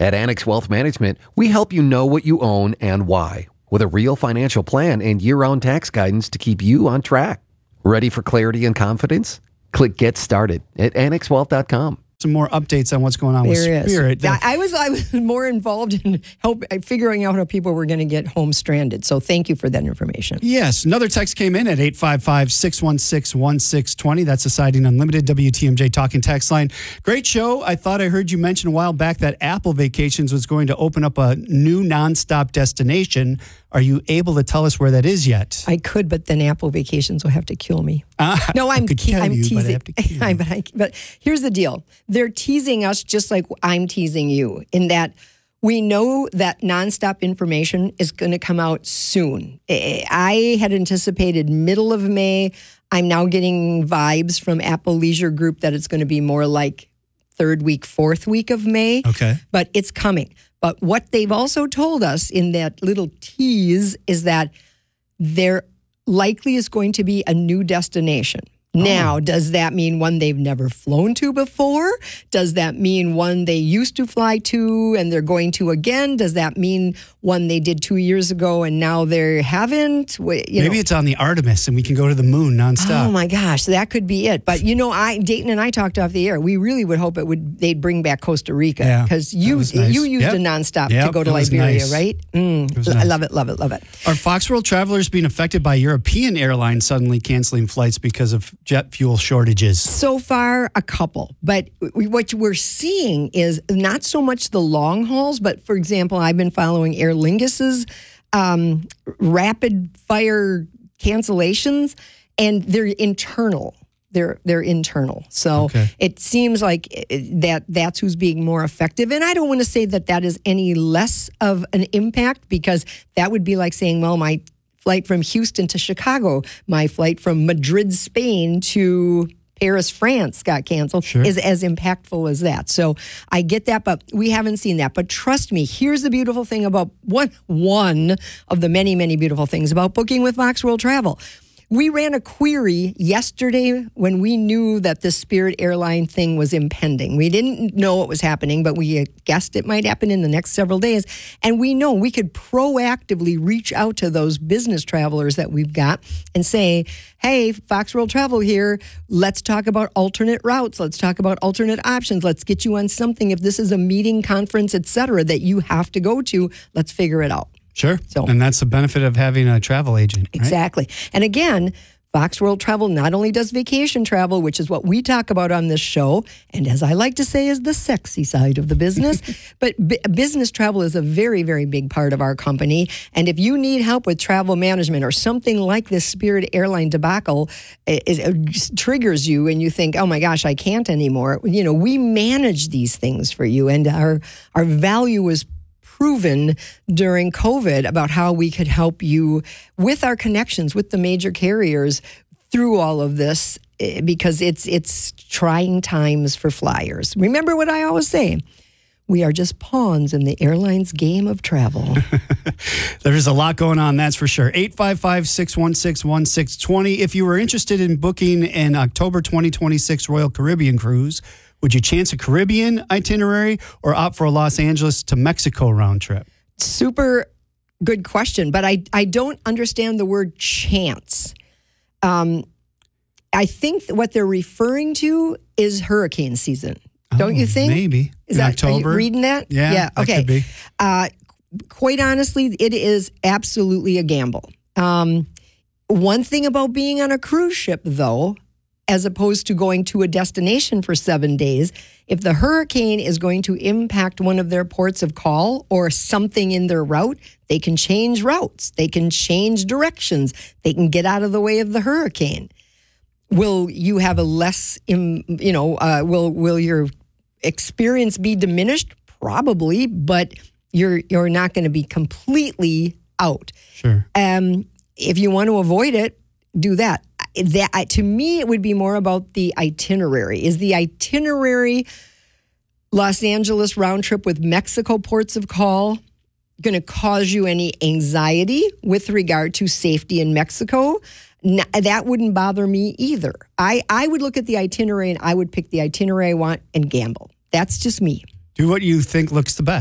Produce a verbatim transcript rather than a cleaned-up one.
At Annex Wealth Management, we help you know what you own and why, with a real financial plan and year-round tax guidance to keep you on track. Ready for clarity and confidence? Click Get Started at annex wealth dot com. Some more updates on what's going on there with Spirit. Is. I was I was more involved in help figuring out how people were going to get home stranded. So thank you for that information. Yes. Another text came in at eight five five, six one six, one six two zero. That's the Siding Unlimited W T M J Talking Text Line. Great show. I thought I heard you mention a while back that Apple Vacations was going to open up a new nonstop destination. Are you able to tell us where that is yet? I could, but then Apple Vacations will have to kill me. Uh, no, I'm, te- I'm you, teasing. But, I I, but, I, but here's the deal. They're teasing us just like I'm teasing you, in that we know that nonstop information is going to come out soon. I had anticipated middle of May. I'm now getting vibes from Apple Leisure Group that it's going to be more like third week, fourth week of May. Okay. But it's coming. But what they've also told us in that little tease is that there likely is going to be a new destination. Now, does that mean one they've never flown to before? Does that mean one they used to fly to and they're going to again? Does that mean one they did two years ago and now they haven't? You Maybe know. it's on the Artemis and we can go to the moon nonstop. Oh my gosh, that could be it. But you know, I Dayton and I talked off the air. We really would hope it would they'd bring back Costa Rica because yeah, you nice. you used yep. a nonstop yep, to go to Liberia, nice. right? Mm, I nice. love it, love it, love it. Are Fox World travelers being affected by European airlines suddenly canceling flights because of jet fuel shortages? So far, a couple. But what we're seeing is not so much the long hauls, but for example, I've been following Aer Lingus's um, rapid fire cancellations, and they're internal. They're they're internal. So okay. It seems like that that's who's being more effective. And I don't want to say that that is any less of an impact, because that would be like saying, well, my flight from Houston to Chicago, my flight from Madrid, Spain to Paris, France got canceled, sure. is as impactful as that. So I get that, but we haven't seen that. But trust me, here's the beautiful thing about one, one of the many, many beautiful things about booking with Fox World Travel. We ran a query yesterday when we knew that the Spirit airline thing was impending. We didn't know what was happening, but we guessed it might happen in the next several days. And we know we could proactively reach out to those business travelers that we've got and say, hey, Fox World Travel here. Let's talk about alternate routes. Let's talk about alternate options. Let's get you on something. If this is a meeting, conference, et cetera, that you have to go to, let's figure it out. Sure. So, and that's the benefit of having a travel agent. Right? Exactly. And again, Fox World Travel not only does vacation travel, which is what we talk about on this show, and as I like to say, is the sexy side of the business, but b- business travel is a very, very big part of our company. And if you need help with travel management or something like this Spirit airline debacle it, it triggers you and you think, oh my gosh, I can't anymore. You know, we manage these things for you, and our our value is proven during COVID about how we could help you with our connections with the major carriers through all of this, because it's it's trying times for flyers. Remember what I always say, we are just pawns in the airline's game of travel. There's a lot going on, that's for sure. eight five five, six one six, one six two zero. If you were interested in booking an October twenty twenty-six Royal Caribbean cruise, would you chance a Caribbean itinerary or opt for a Los Angeles to Mexico round trip? Super good question, but I, I don't understand the word chance. Um, I think what they're referring to is hurricane season. Don't oh, you think? Maybe. Is in that, October? Are you reading that? Yeah, yeah. that Okay. could be. Uh, quite honestly, it is absolutely a gamble. Um, one thing about being on a cruise ship, though, as opposed to going to a destination for seven days, if the hurricane is going to impact one of their ports of call or something in their route, they can change routes. They can change directions. They can get out of the way of the hurricane. Will you have a less, you know, uh, will will your experience be diminished? Probably, but you're you're not going to be completely out. Sure. Um, if you want to avoid it, do that. That to me, it would be more about the itinerary. Is the itinerary Los Angeles round trip with Mexico ports of call going to cause you any anxiety with regard to safety in Mexico? No, that wouldn't bother me either. I, I would look at the itinerary and I would pick the itinerary I want and gamble. That's just me. Do what you think looks the best.